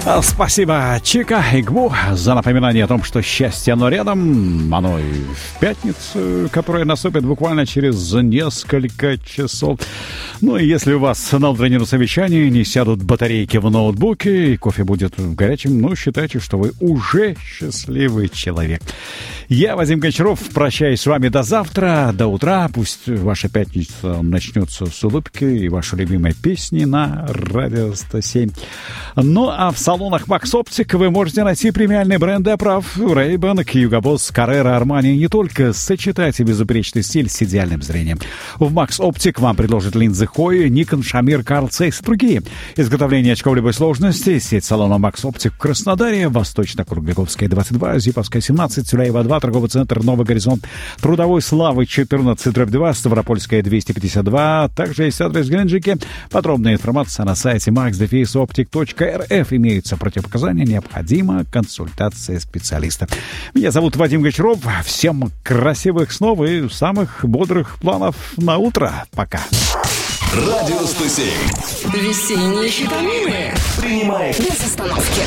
Спасибо, Чика и Гву, за напоминание о том, что счастье, оно рядом. Оно и в пятницу, которая наступит буквально через несколько часов. Ну и если у вас на утреннем совещании не сядут батарейки в ноутбуке и кофе будет горячим, ну, считайте, что вы уже счастливый человек. Я, Вадим Гончаров, прощаюсь с вами до завтра, до утра. Пусть ваша пятница начнется с улыбки и ваши любимые песни на Радио 107. Ну, а в салонах Max Optic вы можете найти премиальные бренды оправ Ray-Ban, Hugo Boss, Carrera, Armani. Не только сочетайте безупречный стиль с идеальным зрением. В Max Optic вам предложат линзы Hoy, Nikon, Shamir, Carl Zeiss и другие. Изготовление очков любой сложности. Сеть салона Max Optic в Краснодаре, Восточно-Кругляковская, 22, Зиповская, 17, Тюляева, 2, торговый центр Новый Горизонт, Трудовой Славы, 14/2, Ставропольская, 252. Также есть адрес в Геленджике. Подробная информация на сайте max-optic.rf. Имеются противопоказания, необходима консультация специалиста. Меня зовут Вадим Гончаров. Всем красивых снов и самых бодрых планов на утро. Пока. Радио 107. Весенние витамины. Принимай Без остановки.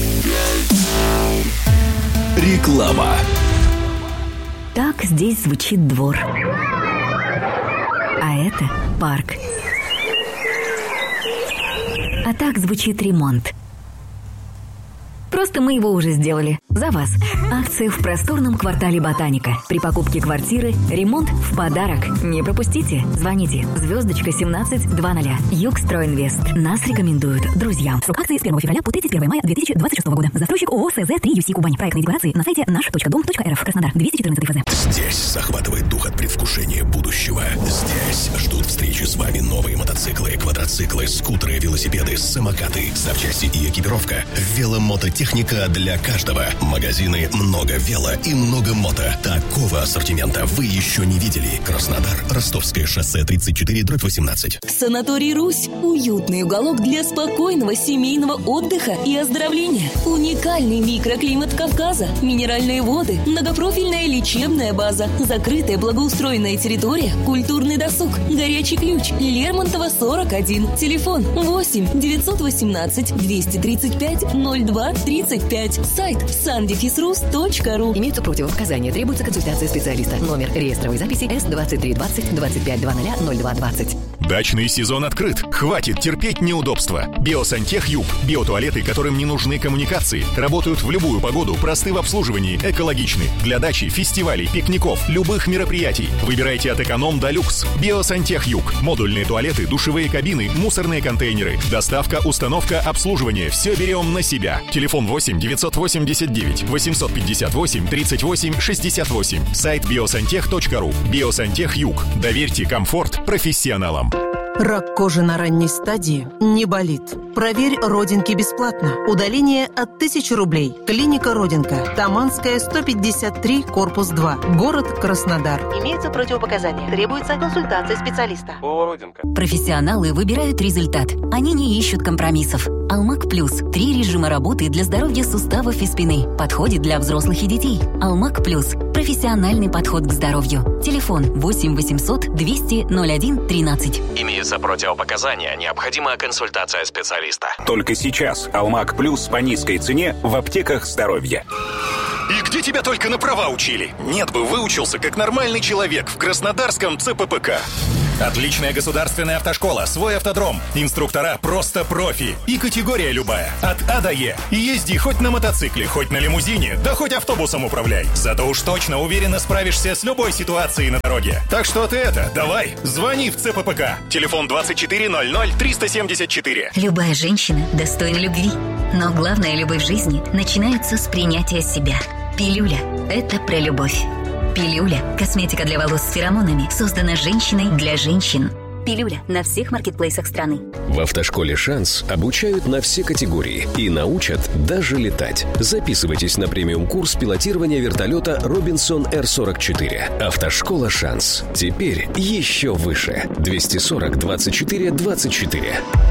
Реклама. Так здесь звучит двор. А это парк. А так звучит ремонт. Просто мы его уже сделали. За вас. Акция в просторном квартале Ботаника. При покупке квартиры ремонт в подарок. Не пропустите. Звоните. Звездочка 1720. Югстройинвест. Нас рекомендуют друзьям. Срок акции с 1 февраля по 31 мая 2026 года. Застройщик ООО СЗ-3 Кубань. Проектные декларации на сайте наш.дом.рф. Краснодар. 214 ФЗ. Здесь захватывает дух от предвкушения будущего. Здесь ждут встречи с вами новые мотоциклы, квадроциклы, скутеры, велосипеды, самокаты, запчасти и экипировка. Веломототехника для каждого. Магазины «Много вело» и «Много мото». Такого ассортимента вы еще не видели. Краснодар. Ростовское шоссе 34/18. Санаторий «Русь» – уютный уголок для спокойного семейного отдыха и оздоровления. Уникальный микроклимат Кавказа, минеральные воды, многопрофильная лечебная база, закрытая благоустроенная территория, культурный досуг, горячий ключ, Лермонтова, 41. Телефон 8 918 235 02 35. Сайт sandefisrus.ru. Имеются противопоказания. Требуется консультация специалиста. Номер реестровой записи С2320 2500 0220. Дачный сезон открыт. Хватит терпеть неудобства. Биосантех Юг. Биотуалеты, которым не нужны коммуникации. Работают в любую погоду, просты в обслуживании, экологичны. Для дачи, фестивалей, пикников, любых мероприятий. Выбирайте от эконом до люкс. Биосантех Юг. Модульные туалеты, душевые кабины, мусорные контейнеры. Доставка, установка, обслуживание. Все берем на себя. Телефон 8 989 858 38 68. Сайт biosantech.ru. Биосантех Юг. Доверьте комфорт профессионалам. Рак кожи на ранней стадии не болит. Проверь родинки бесплатно. Удаление от 1000 рублей. Клиника Родинка. Таманская, 153, корпус 2. Город Краснодар. Имеются противопоказания. Требуется консультация специалиста. Профессионалы выбирают результат. Они не ищут компромиссов. Алмак Плюс. 3 режима работы для здоровья суставов и спины. Подходит для взрослых и детей. Алмак Плюс. Профессиональный подход к здоровью. Телефон 8 800 200 01 13. Имеются противопоказания. Необходима консультация специалиста. Только сейчас Алмак Плюс по низкой цене в аптеках здоровья. И где тебя только на права учили? Нет бы выучился как нормальный человек в Краснодарском ЦППК. Отличная государственная автошкола, свой автодром, инструктора просто профи и категория любая, от А до Е. И езди хоть на мотоцикле, хоть на лимузине, да хоть автобусом управляй. Зато уж точно уверенно справишься с любой ситуацией на дороге. Так что ты давай, звони в ЦППК. Телефон 2400 374. Любая женщина достойна любви. Но главная любовь в жизни начинается с принятия себя. Пилюля – это про любовь. Пилюля – косметика для волос с феромонами, создана женщиной для женщин. Пилюля на всех маркетплейсах страны. В автошколе «Шанс» обучают на все категории и научат даже летать. Записывайтесь на премиум-курс пилотирования вертолета «Робинсон Р-44». Автошкола «Шанс». Теперь еще выше. 240 24 24.